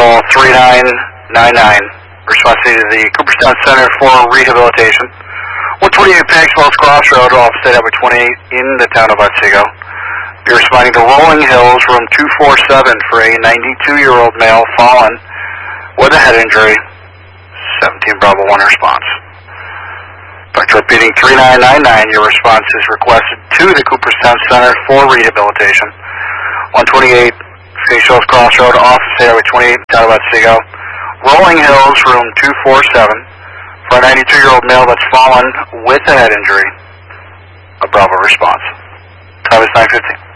Patrol 3999, responsive to the Cooperstown Center for Rehabilitation. 128 Panics Wells Crossroad off State Highway 28 in the town of Otsego. You're responding to Rolling Hills, room 247 for a 92-year-old male fallen with a head injury. 17 Bravo 1 response. Back to repeating 3999, your response is requested to the Cooperstown Center for Rehabilitation. 128 Phoenix Wells Crossroad off State Highway 28 in the town of Otsego. Rolling Hills, room 247 for a 92-year-old male that's fallen with a head injury. A Bravo response. Time is 9:15.